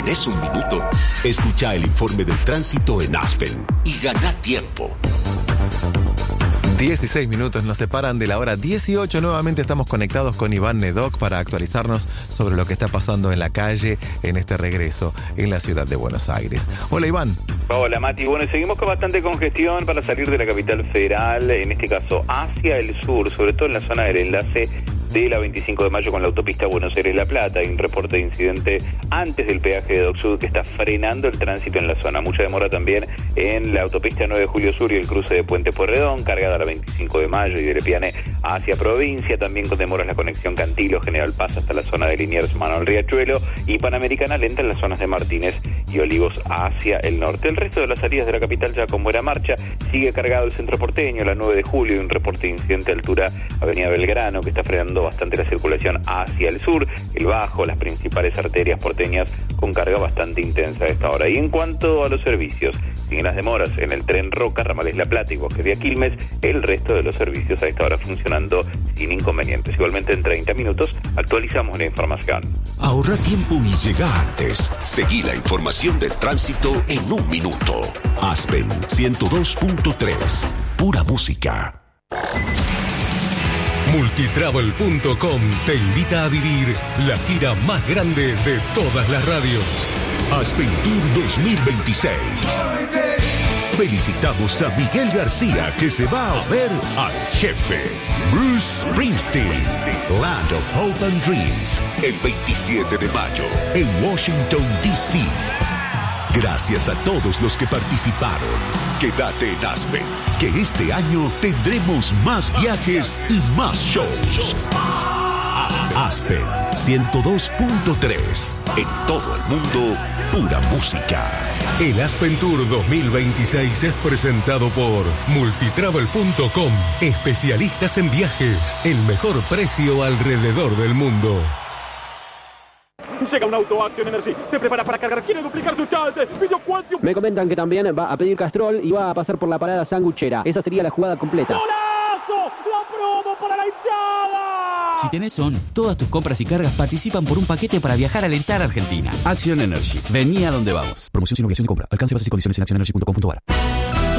¿Tenés un minuto? Escucha el informe del tránsito en Aspen y gana tiempo. 16 minutos nos separan de la hora 18. Nuevamente estamos conectados con Iván Nedoc para actualizarnos sobre lo que está pasando en la calle en este regreso en la ciudad de Buenos Aires. Hola, Iván. Hola, Mati. Bueno, seguimos con bastante congestión para salir de la capital federal, en este caso hacia el sur, sobre todo en la zona del enlace de la 25 de mayo con la autopista Buenos Aires-La Plata. Hay un reporte de incidente antes del peaje de Dock Sud que está frenando el tránsito en la zona. Mucha demora también en la autopista 9 de Julio Sur y el cruce de Puente Pueyrredón, cargada a la 25 de mayo y de Lepiane hacia provincia. También con demoras la conexión Cantilo, General Paz hasta la zona de Liniers, Manuel Riachuelo, y Panamericana lenta en las zonas de Martínez y Olivos hacia el norte. El resto de las salidas de la capital ya con buena marcha. Sigue cargado el centro porteño, la 9 de julio, y un reporte de incidente a altura Avenida Belgrano que está frenando bastante la circulación hacia el sur, el Bajo, las principales arterias porteñas con carga bastante intensa a esta hora. Y en cuanto a los servicios, siguen las demoras en el tren Roca, Ramales La Plata y Bosque de Quilmes. El resto de los servicios a esta hora funcionando sin inconvenientes. Igualmente en 30 minutos actualizamos la información. Ahorra tiempo y llega antes. Seguí la información del tránsito en un minuto. Aspen 102.3. Pura música. Multitravel.com te invita a vivir la gira más grande de todas las radios. Aspen Tour 2026. Felicitamos a Miguel García, que se va a ver al jefe, Bruce Springsteen. Land of Hope and Dreams, el 27 de mayo, en Washington, D.C. Gracias a todos los que participaron. Quédate en Aspen, que este año tendremos más viajes y más shows. Aspen 102.3. En todo el mundo, pura música. El Aspen Tour 2026 es presentado por Multitravel.com. Especialistas en viajes. El mejor precio alrededor del mundo. Llega un auto Action Energy, se prepara para cargar, quiere duplicar su chance. Me comentan que también va a pedir Castrol y va a pasar por la parada sanguchera. Esa sería la jugada completa. ¡Golazo! ¡La promo para la hinchada! Si tenés ON, todas tus compras y cargas participan por un paquete para viajar a alentar a Argentina. Action Energy. Vení a donde vamos. Promoción sin obligación de compra. Alcance bases y condiciones en actionenergy.com.ar.